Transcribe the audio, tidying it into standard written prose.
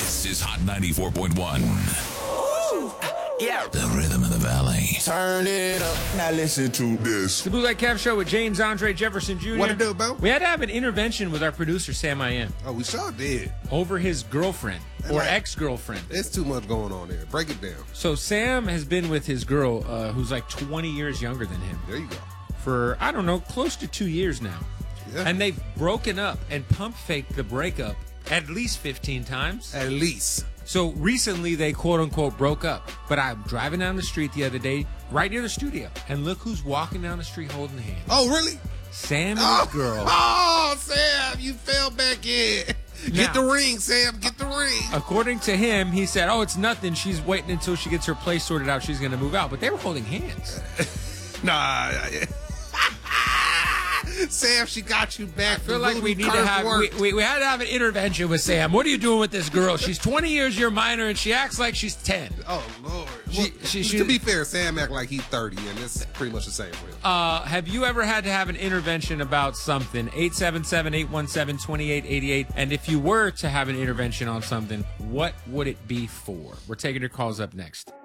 This is Hot 94.1. Yeah. The rhythm of the valley. Turn it up. Now listen to this. The Bootleg Kev Show with James Andre Jefferson Jr. What it do, Bo? We had to have an intervention with our producer, Sam I Am, Oh, we sure did. over his girlfriend or Like- ex-girlfriend. There's too much going on there. Break it down. So Sam has been with his girl, who's like 20 years younger than him, There you go. for, I don't know, close to 2 years now. Yeah. And they've broken up and pump faked the breakup at least 15 times. At least. So recently they quote unquote broke up. But I'm driving down the street the other day, right near the studio, and look who's walking down the street holding hands. Oh, really? Sam and his girl. Oh, Sam, you fell back in. Get Now- the ring, Sam. Get the ring. According to him, he said, oh, it's nothing. She's waiting until she gets her place sorted out. She's going to move out. But they were holding hands. Nah. Sam, she got you back. I feel like we need to have, we had to have an intervention with Sam. What are you doing with this girl? She's 20 years your minor and she acts like she's 10. Oh, Lord. She- To be fair, Sam act like he's 30, and it's pretty much the same for him. Have you ever had to have an intervention about something? 877-817-2888. And if you were to have an intervention on something, what would it be for? We're taking your calls up next.